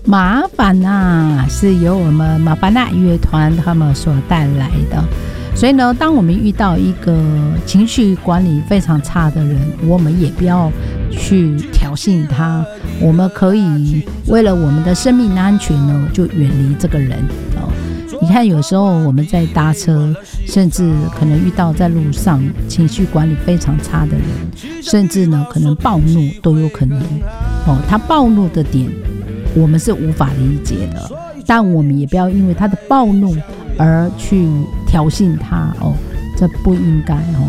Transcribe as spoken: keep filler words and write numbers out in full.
麻烦啊，是由我们马巴纳乐团他们所带来的。所以呢，当我们遇到一个情绪管理非常差的人，我们也不要去挑衅他，我们可以为了我们的生命安全呢，就远离这个人。哦，你看有时候我们在搭车，甚至可能遇到在路上情绪管理非常差的人，甚至呢可能暴怒都有可能。哦，他暴怒的点我们是无法理解的，但我们也不要因为他的暴怒而去挑衅他哦，这不应该哦。